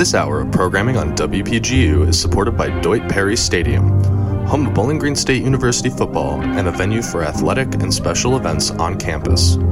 This hour of programming on WPGU is supported by Deutt Perry Stadium, home of Bowling Green State University football and a venue for athletic and special events on campus.